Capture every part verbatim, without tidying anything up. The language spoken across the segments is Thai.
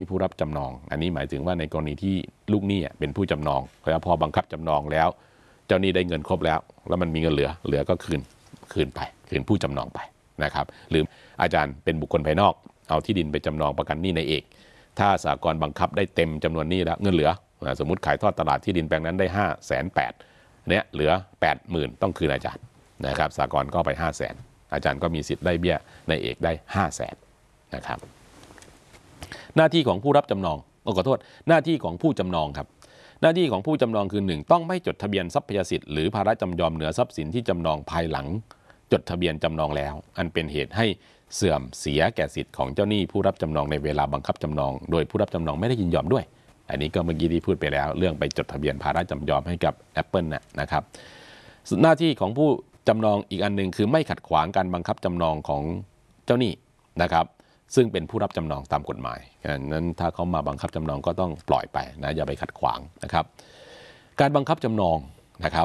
ผู้รับจำนองอันนี้หมายถึงว่าในกรณีที่ลูกหนี้เป็นผู้จำนองแล้วพอบังคับจำนองแล้วเจ้าหนี้ได้เงินครบแล้วแล้วมันมีเงินเหลือเหลือก็คืนคืนไปคืนผู้จำนองไปนะครับหรืออาจารย์เป็นบุคคลภายนอกเอาที่ดินไปจำนองประกันหนี้ในเอกถ้าสหกรณ์บังคับได้เต็มจำนวนหนี้แล้วเงินเหลือสมมุติขายทอดตลาดที่ดินแปลงนั้นได้ห้าแสนแปดเนี้ยเหลือแปดหมื่นต้องคืนอาจารย์นะครับสหกรณ์ก็ไปห้าแสนอาจารย์ก็มีสิทธิ์ได้เบี้ยในเอกได้ห้าแสนนะครับหน้าที่ของผู้รับจำนองขอโทษหน้าที่ของผู้จำนองครับหน้าที่ของผู้จำนองคือหนึ่งต้องไม่จดทะเบียนทรัพยสิทธิ์หรือภาระจำยอมเหนือทรัพย์สินที่จำนองภายหลังจดทะเบียนจำนองแล้วอันเป็นเหตุให้เสื่อมเสียแก่สิทธิ์ของเจ้าหนี้ผู้รับจำนองในเวลาบังคับจำนองโดยผู้รับจำนองไม่ได้ยินยอมด้วยอันนี้ก็เมื่อกี้ที่พูดไปแล้วเรื่องไปจดทะเบียนภาระจำยอมให้กับ Apple นะนะครับหน้าที่ของผู้จำนองอีกอันหนึ่งคือไม่ขัดขวางการบังคับจำนองของเจ้าหนี้นะครับซึ่งเป็นผู้รับจำนองตามกฎหมายนั้นถ้าเขามาบังคับจำนองก็ต้องปล่อยไปนะอย่าไปขัดขวางนะครับการบังคับจำนองนะครับ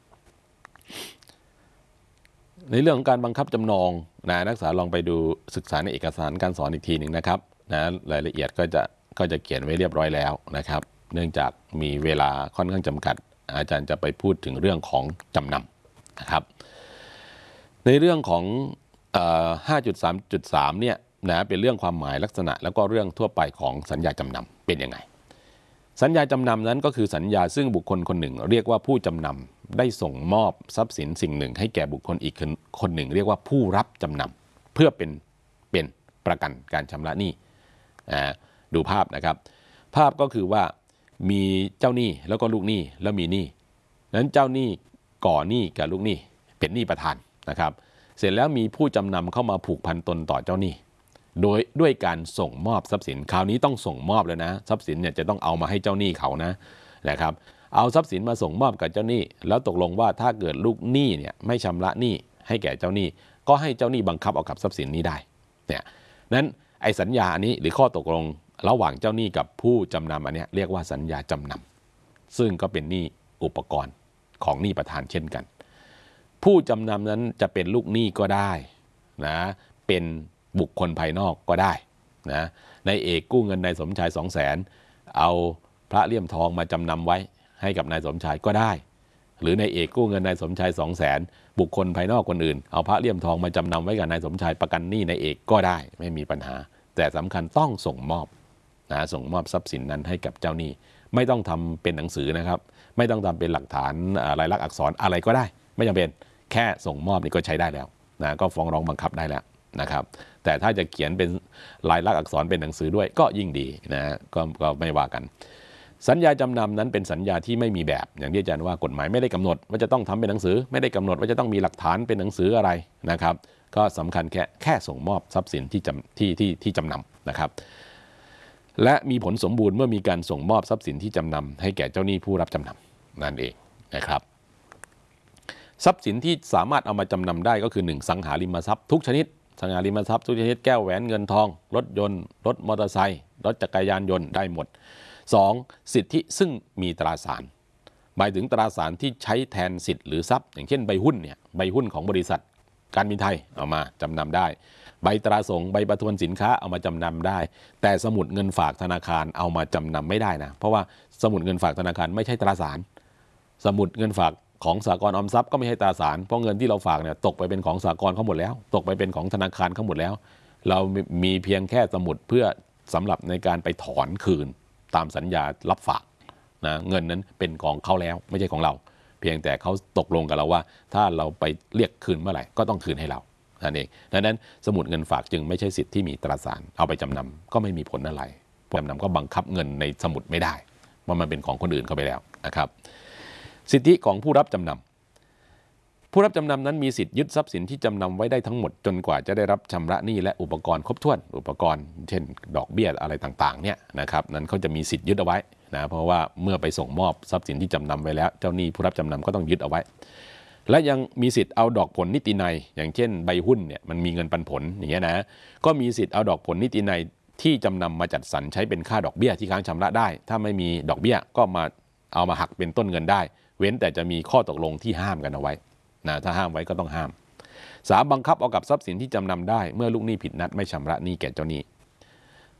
ในเรื่องของการบังคับจำนองนะนักศึกษาลองไปดูศึกษาในเอกสารการสอนอีกทีหนึ่งนะครับนะรายละเอียดก็จะก็จะเขียนไว้เรียบร้อยแล้วนะครับเนื่องจากมีเวลาค่อนข้างจำกัดอาจารย์จะไปพูดถึงเรื่องของจำนำนะครับในเรื่องของ ห้าจุดสามจุดสาม เนี่ยนะเป็นเรื่องความหมายลักษณะแล้วก็เรื่องทั่วไปของสัญญาจำนำเป็นยังไงสัญญาจำนำนั้นก็คือสัญญาซึ่งบุคคลคนหนึ่งเรียกว่าผู้จำนำได้ส่งมอบทรัพย์สินสิ่งหนึ่งให้แก่บุคคลอีกคนหนึ่งเรียกว่าผู้รับจำนำเพื่อเป็นเป็นประกันการชำระหนี้ดูภาพนะครับภาพก็คือว่ามีเจ้าหนี้แล้วก็ลูกหนี้แล้วมีหนี้นั้นเจ้าหนี้ก่อหนี้กับลูกหนี้เป็นหนี้ประธานนะครับเสร็จแล้วมีผู้จำนำเข้ามาผูกพันตนต่อเจ้าหนี้โดยด้วยการส่งมอบทรัพย์สินคราวนี้ต้องส่งมอบเลยนะทรัพย์สินเนี่ยจะต้องเอามาให้เจ้าหนี้เขานะนะครับเอาทรัพย์สินมาส่งมอบกับเจ้าหนี้แล้วตกลงว่าถ้าเกิดลูกหนี้เนี่ยไม่ชำระหนี้ให้แก่เจ้าหนี้ก็ให้เจ้าหนี้บังคับเอากับทรัพย์สินนี้ได้เนี่ยนั้นไอ้สัญญาอันนี้หรือข้อตกลงระหว่างเจ้าหนี้กับผู้จำนำอันนี้เรียกว่าสัญญาจำนำซึ่งก็เป็นหนี้อุปกรณ์ของหนี้ประธานเช่นกันผู้จำนำนั้นจะเป็นลูกหนี้ก็ได้นะเป็นบุคคลภายนอกก็ได้นะนายเอกกู้เงินนายสมชายสองแสนเอาพระเลี่ยมทองมาจำนำไว้ให้กับนายสมชายก็ได้หรือนายเอกกู้เงินนายสมชายสองแสนบุคคลภายนอกคนอื่นเอาพระเลี่ยมทองมาจำนำไว้กับนายสมชายประกันหนี้นายเอกก็ได้ไม่มีปัญหาแต่สำคัญต้องส่งมอบนะส่งมอบทรัพย์สินนั้นให้กับเจ้าหนี้ไม่ต้องทำเป็นหนังสือนะครับไม่ต้องทำเป็นหลักฐานลายลักษณ์อักษรอะไรก็ได้ไม่จำเป็นแค่ส่งมอบนี่ก็ใช้ได้แล้วนะก็ฟ้องร้องบังคับได้แล้วนะครับแต่ถ้าจะเขียนเป็นลายลักษณ์อักษรเป็นหนังสือด้วยก็ยิ่งดีนะก็ก็ไม่ว่ากันสัญญาจำนำนั้นเป็นสัญญาที่ไม่มีแบบอย่างที่อาจารย์ว่ากฎหมายไม่ได้กำหนดว่าจะต้องทำเป็นหนังสือไม่ได้กำหนดว่าจะต้องมีหลักฐานเป็นหนังสืออะไรนะครับก็สำคัญแค่แค่ส่งมอบทรัพย์สินที่จำที่ที่ที่จำนำนะครับและมีผลสมบูรณ์เมื่อมีการส่งมอบทรัพย์สินที่จำนำให้แก่เจ้าหนี้ผู้รับจำนำนั่นเองนะครับทรัพย์สินที่สามารถเอามาจำนำได้ก็คือหนึ่งสังหาริมทรัพย์ทุกชนิดสังหาริมทรัพย์ทุกชนิดแก้วแหวนเงินทองรถยนต์รถมอเตอร์ไซค์รถจักรยานยนต์ได้หมดสองสิทธิซึ่งมีตราสารหมายถึงตราสารที่ใช้แทนสิทธิ์หรือทรัพย์อย่างเช่นใบหุ้นเนี่ยใบหุ้นของบริษัทการบินไทยเอามาจำนำได้ใบตราส่งใบประทวนสินค้าเอามาจำนำได้แต่สมุดเงินฝากธนาคารเอามาจำนำไม่ได้นะเพราะว่าสมุดเงินฝากธนาคารไม่ใช่ตราสารสมุดเงินฝากของสหกรณ์ออมทรัพย์ก็ไม่ใช่ตราสารเพราะเงินที่เราฝากเนี่ยตกไปเป็นของสหกรณ์เขาหมดแล้วตกไปเป็นของธนาคารเขาหมดแล้วเรามีเพียงแค่สมุดเพื่อสำหรับในการไปถอนคืนตามสัญญารับฝากนะเงินนั้นเป็นของเขาแล้วไม่ใช่ของเราเพียงแต่เขาตกลงกับเราว่าถ้าเราไปเรียกคืนเมื่อไหร่ก็ต้องคืนให้เรานั่นเองดังนั้นสมุดเงินฝากจึงไม่ใช่สิทธิ์ที่มีตราสารเอาไปจำนำก็ไม่มีผลอะไรจำนำก็บังคับเงินในสมุดไม่ได้เพราะมันเป็นของคนอื่นเข้าไปแล้วนะครับสิทธิของผู้รับจำนำผู้รับจำนำนั้นมีสิทธิ์ยึดทรัพย์สินที่จำนำไว้ได้ทั้งหมดจนกว่าจะได้รับชำระหนี้และอุปกรณ์ครบถ้วนอุปกรณ์เช่นดอกเบี้ยอะไรต่างๆเนี่ยนะครับนั้นเขาจะมีสิทธิ์ยึดเอาไว้นะเพราะว่าเมื่อไปส่งมอบทรัพย์สินที่จำนำไว้แล้วเจ้าหนี้ผู้รับจำนำก็ต้องยึดเอาไว้และยังมีสิทธิ์เอาดอกผลนิตินัยอย่างเช่นใบหุ้นเนี่ยมันมีเงินปันผลอย่างเงี้ยนะก็มีสิทธิ์เอาดอกผลนิตินัยที่จำนำมาจัดสรรใช้เป็นค่าดอกเบี้ยที่ค้างชำระได้ถ้าไม่มีดอกเบี้ยก็มาเอามาหักเป็นต้นเงินได้เว้นแต่จะมีข้อตกลงที่ห้ามกันเอาไว้นะถ้าห้ามไว้ก็ต้องห้ามสามบังคับเอากับทรัพย์สินที่จำนำได้เมื่อลูกหนี้ผิดนัดไม่ชำระหนี้แก่เจ้าหนี้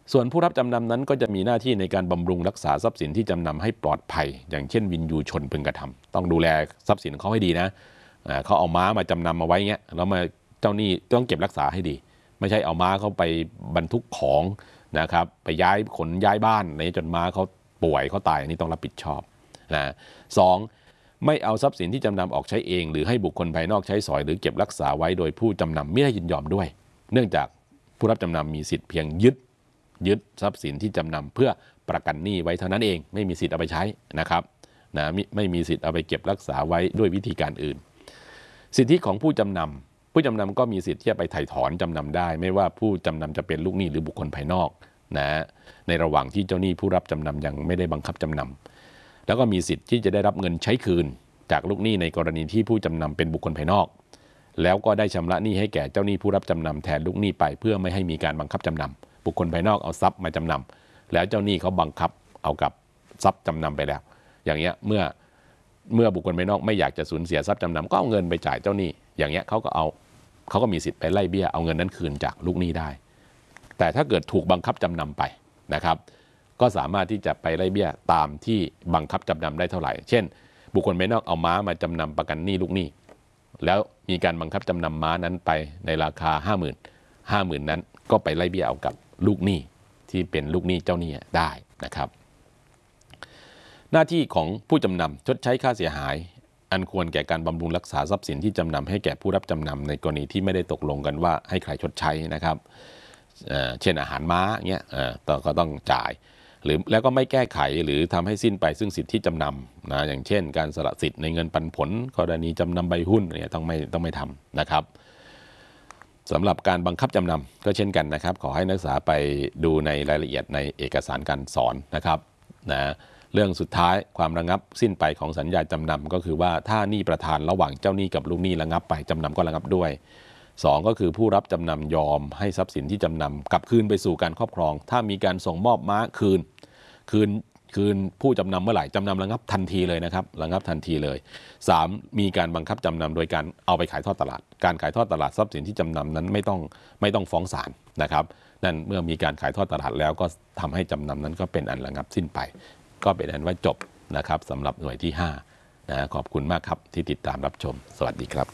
ส่วนผู้รับจำนำนั้นก็จะมีหน้าที่ในการบำรุงรักษาทรัพย์สินที่จำนำให้ปลอดภัยอย่างเช่นวินยูชนพึงกระทำต้องดูแลทรัพย์สินเขาให้ดีนะเขาเอาม้ามาจำนำมาไว้เงี้ยแล้วมาเจ้าหนี้ต้องเก็บรักษาให้ดีไม่ใช่เอาม้าเขาไปบรรทุกของนะครับไปย้ายขนย้ายบ้านในจนม้าเขาป่วยเขาตายอันนี้ต้องรับผิดชอบนะสองไม่เอาทรัพย์สินที่จำนำออกใช้เองหรือให้บุคคลภายนอกใช้สอยหรือเก็บรักษาไว้โดยผู้จำนำไม่ได้ยินยอมด้วยเนื่องจากผู้รับจำนำมีสิทธิ์เพียงยึดยึดทรัพย์สินที่จำนำเพื่อประกันหนี้ไว้เท่านั้นเองไม่มีสิทธิ์เอาไปใช้นะครับนะไม่มีสิทธิ์เอาไปเก็บรักษาไว้ด้วยวิธีการอื่นสิทธิของผู้จำนำผู้จำนำก็มีสิทธิ์ที่จะไปไถ่ถอนจำนำได้ไม่ว่าผู้จำนำจะเป็นลูกหนี้หรือบุคคลภายนอกนะในระหว่างที่เจ้าหนี้ผู้รับจำนำยังไม่ได้บังคับจำนำแล้วก็มีสิทธิ์ที่จะได้รับเงินใช้คืนจากลูกหนี้ในกรณีที่ผู้จำนำเป็นบุคคลภายนอกแล้วก็ได้ชำระหนี้ให้แก่เจ้าหนี้ผู้รับจำนำแทนลูกหนี้ไปเพื่อไม่ให้มีการบังคับจำนำบุคคลภายนอกเอาทรัพย์มาจำนำแล้วเจ้าหนี้เขาบังคับเอากับทรัพย์จำนำไปแล้วอย่างเงี้ยเมื่อเมื่อบุคคลภายนอกไม่อยากจะสูญเสียทรัพย์จำนำก็เอาเงินไปจ่ายเจ้าหนี้อย่างเงี้ยเขาก็เอาเขาก็มีสิทธิ์ไปไล่เบี้ยเอาเงินนั้นคืนจากลูกหนี้ได้แต่ถ้าเกิดถูกบังคับจำนำไปนะครับก็สามารถที่จะไปไล่เบี้ยตามที่บังคับจำนำได้เท่าไหร่เช่นบุคคลภายนอกเอาม้ามาจำนำประกันหนี้ลูกหนี้แล้วมีการบังคับจำนำม้านั้นไปในราคา ห้าหมื่น ห้าหมื่น นั้นก็ไปไล่เบี้ยเอากับลูกหนี้ที่เป็นลูกหนี้เจ้าหนี้ได้นะครับหน้าที่ของผู้จำนำชดใช้ค่าเสียหายอันควรแก่การบำรุงรักษาทรัพย์สินที่จำนำให้แก่ผู้รับจำนำในกรณีที่ไม่ได้ตกลงกันว่าให้ใครชดใช้นะครับ เอ่อ เช่นอาหารม้าเงี้ยก็ต้องจ่ายหรือแล้วก็ไม่แก้ไขหรือทำให้สิ้นไปซึ่งสิทธิที่จำนำนะอย่างเช่นการสละสิทธิ์ในเงินปันผลกรณีจำนำใบหุ้นเนี่ยต้องไม่ต้องไม่ทำนะครับสำหรับการบังคับจำนำก็เช่นกันนะครับขอให้นักศึกษาไปดูในรายละเอียดในเอกสารการสอนนะครับนะเรื่องสุดท้ายความระงับสิ้นไปของสัญญาจำนำก็คือว่าถ้าหนี้ประธานระหว่างเจ้าหนี้กับลูกหนี้ระงับไปจำนำก็ระงับด้วยสองก็คือผู้รับจำนำยอมให้ทรัพย์สินที่จำนำกลับคืนไปสู่การครอบครองถ้ามีการส่งมอบม้าคืนคืนคืนผู้จำนำเมื่อไหร่จำนำระงับทันทีเลยนะครับระงับทันทีเลยสามมีการบังคับจำนำโดยการเอาไปขายทอดตลาดการขายทอดตลาดทรัพย์สินที่จำนำนั้นไม่ต้องไม่ต้องฟ้องศาลนะครับนั่นเมื่อมีการขายทอดตลาดแล้วก็ทำให้จำนำนั้นก็เป็นอันระงับสิ้นไปก็เป็นอันว่าจบนะครับสำหรับหน่วยที่ห้านะขอบคุณมากครับที่ติดตามรับชมสวัสดีครับ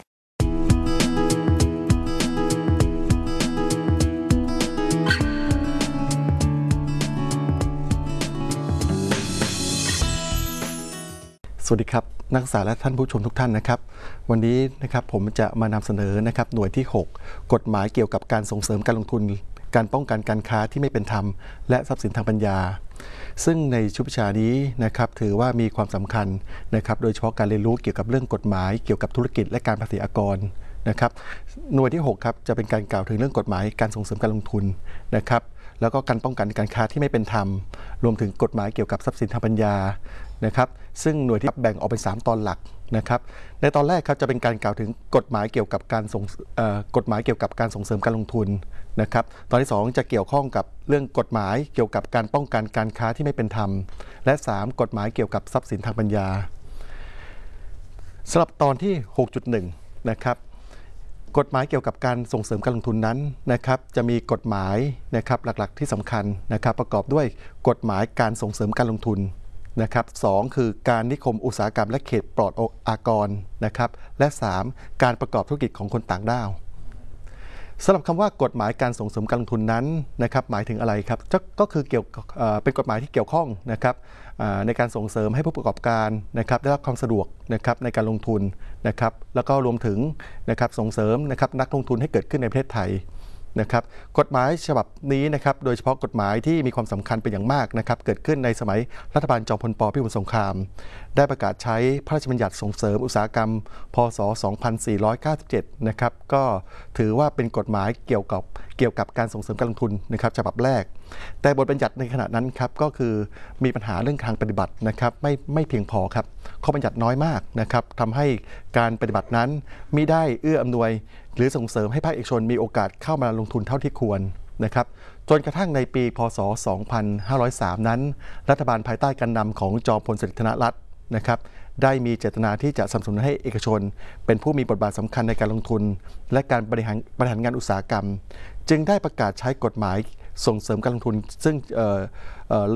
สวัสดีครับนักศึกษาและท่านผู้ชมทุกท่านนะครับวันนี้นะครับผมจะมานำเสนอนะครับหน่วยที่หกกฎหมายเกี่ยวกับการส่งเสริมการลงทุนการป้องกันการค้าที่ไม่เป็นธรรมและทรัพย์สินทางปัญญาซึ่งในชุดวิชานี้นะครับถือว่ามีความสำคัญนะครับโดยเฉพาะการเรียนรู้เกี่ยวกับเรื่องกฎหมายเกี่ยวกับธุรกิจและการภาษีอากรนะครับหน่วยที่หกครับจะเป็นการกล่าวถึงเรื่องกฎหมายการส่งเสริมการลงทุนนะครับแล้วก็การป้องกันการค้าที่ไม่เป็นธรรมรวมถึงกฎหมายเกี่ยวกับทรัพย์สินทางปัญญานะครับซึ่งหน่วยที่แบ่งออกเป็นสามตอนหลักนะครับในตอนแรกครับจะเป็นการกล่าวถึงกฎหมายเกี่ยวกับการส่งกฎหมายเกี่ยวกับการส่งเสริมการลงทุนนะครับตอนที่สองจะเกี่ยวข้องกับเรื่องกฎหมายเกี่ยวกับการป้องกันการค้าที่ไม่เป็นธรรมและสามกฎหมายเกี่ยวกับทรัพย์สินทางปัญญาสำหรับตอนที่ หกจุดหนึ่ง นะครับกฎหมายเกี่ยวกับการส่งเสริมการลงทุนนั้นนะครับจะมีกฎหมายนะครับหลักๆที่สำคัญนะครับประกอบด้วยกฎหมายการส่งเสริมการลงทุนนะครับสองคือการนิคมอุตสาหกรรมและเขตปลอดอากรนะครับและสามการประกอบธุรกิจของคนต่างด้าวสำหรับคำว่ากฎหมายการส่งเสริมการลงทุนนั้นนะครับหมายถึงอะไรครับก็คือเกี่ยวเป็นกฎหมายที่เกี่ยวข้องนะครับในการส่งเสริมให้ผู้ประกอบการนะครับได้รับความสะดวกนะครับในการลงทุนนะครับแล้วก็รวมถึงนะครับส่งเสริมนะครับนักลงทุนให้เกิดขึ้นในประเทศไทยนะครับกฎหมายฉบับนี้นะครับโดยเฉพาะกฎหมายที่มีความสำคัญเป็นอย่างมากนะครับเกิดขึ้นในสมัยรัฐบาลจอมพลป.พิบูลสงครามได้ประกาศใช้พระราชบัญญัติส่งเสริมอุตสาหกรรมพ.ศ. สองพันสี่ร้อยเก้าสิบเจ็ดนะครับก็ถือว่าเป็นกฎหมายเกี่ยวกับเกี่ยวกับการส่งเสริมการลงทุนนะครับฉบับแรกแต่บทบัญญัติในขณะนั้นครับก็คือมีปัญหาเรื่องทางปฏิบัตินะครับไม่ไม่เพียงพอครับข้อบัญญัติน้อยมากนะครับทำให้การปฏิบัตินั้นมิได้เอื้ออำนวยหรือส่งเสริมให้ภาคเอกชนมีโอกาสเข้ามาลงทุนเท่าที่ควรนะครับจนกระทั่งในปีพ.ศ. สองพันห้าร้อยสาม นั้นรัฐบาลภายใต้การนำของจอมพลสฤษดิ์ธนรัตน์นะครับได้มีเจตนาที่จะสนับสนุนให้เอกชนเป็นผู้มีบทบาทสำคัญในการลงทุนและการบริหารบริหารงานอุตสาหกรรมจึงได้ประกาศใช้กฎหมายส่งเสริมการลงทุนซึ่งเอ่อเอ่อ